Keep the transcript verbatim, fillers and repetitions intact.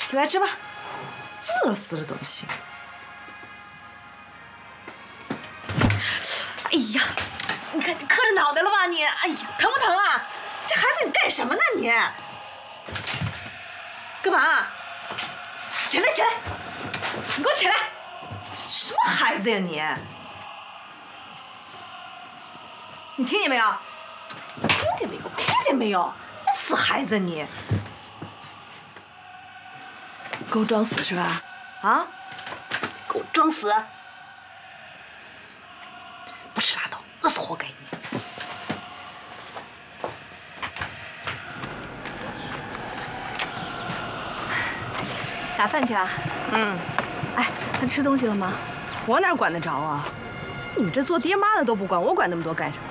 起来吃吧，饿死了怎么行？哎呀，你看你磕着脑袋了吧你？哎呀，疼不疼啊？这孩子你干什么呢你？干嘛？起来起来，你给我起来！什么孩子呀你？你听见没有？听见没有？听见没有？死孩子你！给我装死是吧？啊？给我装死！不吃拉倒，饿死活该你！打饭去啊？嗯。哎，他吃东西了吗？ 我哪管得着啊？你这做爹妈的都不管，我管那么多干什么？